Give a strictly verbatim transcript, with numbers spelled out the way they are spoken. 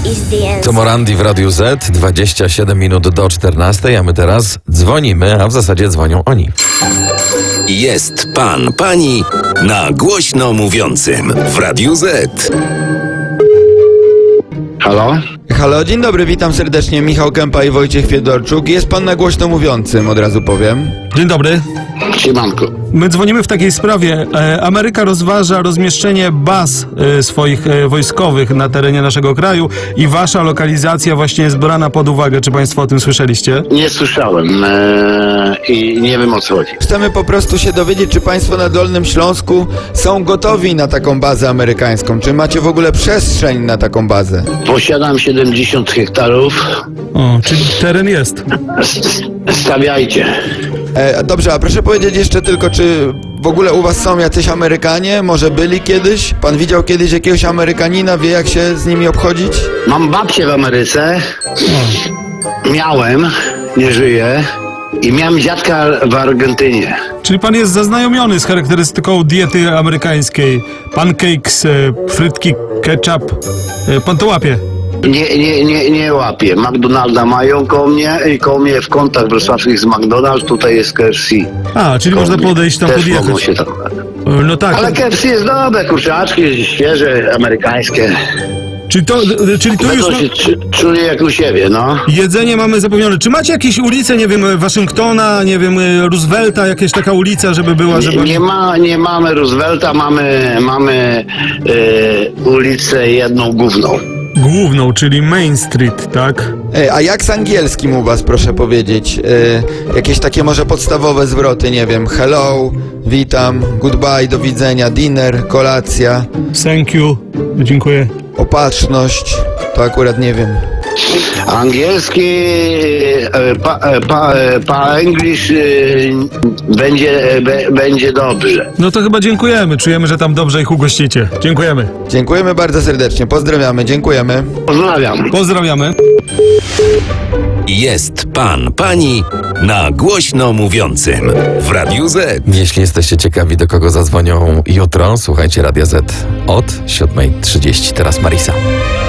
To Morandi w Radiu Z, dwadzieścia siedem minut do czternastej, a my teraz dzwonimy, a w zasadzie dzwonią oni. Jest pan, pani na głośno mówiącym w Radiu Z. Halo? Halo, dzień dobry, witam serdecznie, Michał Kępa i Wojciech Fiedorczuk. Jest pan na głośno mówiącym, od razu powiem. Dzień dobry. Siemanko. My dzwonimy w takiej sprawie. E, Ameryka rozważa rozmieszczenie baz e, swoich e, wojskowych na terenie naszego kraju i wasza lokalizacja właśnie jest brana pod uwagę. Czy państwo o tym słyszeliście? Nie słyszałem eee, i nie wiem, o co chodzi. Chcemy po prostu się dowiedzieć, czy państwo na Dolnym Śląsku są gotowi na taką bazę amerykańską. Czy macie w ogóle przestrzeń na taką bazę? Posiadam siedemdziesiąt hektarów. O, czyli teren jest. S- Stawiajcie. E, dobrze, a proszę powiedzieć jeszcze tylko, czy w ogóle u was są jacyś Amerykanie? Może byli kiedyś? Pan widział kiedyś jakiegoś Amerykanina? Wie, jak się z nimi obchodzić? Mam babcię w Ameryce. Miałem, nie żyję. I miałem dziadka w Argentynie. Czyli pan jest zaznajomiony z charakterystyką diety amerykańskiej. Pancakes, e, frytki, ketchup. E, pan to łapie? Nie, nie, nie, nie łapię. McDonalda mają koło mnie i koło mnie w kątach wrocławskich z McDonald's, tutaj jest K F C. A, czyli Koło można mnie. podejść tam Też mogą podjechać. się tam... E, No tak. Ale K F C jest dobre, kurczaczki, świeże, amerykańskie. Czyli to, czyli to już... To się czu- czuję jak u siebie, no. Jedzenie mamy zapewnione. Czy macie jakieś ulice, nie wiem, Waszyngtona, nie wiem, Roosevelta, jakaś taka ulica, żeby była, żeby... Nie, nie, ma, nie mamy Roosevelta, mamy, mamy e, ulicę jedną główną. Główną, czyli Main Street, tak? E, a jak z angielskim u was, proszę powiedzieć? E, jakieś takie może podstawowe zwroty, nie wiem, hello, witam, goodbye, do widzenia, dinner, kolacja, Thank you. Dziękuję. opatrzność, to akurat nie wiem. Angielski, e, pa, e, pa, e, pa English e, będzie, e, be, będzie dobrze. No to chyba dziękujemy. Czujemy, że tam dobrze ich ugościcie. Dziękujemy. Dziękujemy bardzo serdecznie, pozdrawiamy, dziękujemy. Pozdrawiam. Pozdrawiamy. Jest pan, pani na głośno mówiącym w Radiu Z. Jeśli jesteście ciekawi, do kogo zadzwonią jutro, słuchajcie Radia Z od siódma trzydzieści. Teraz Marisa.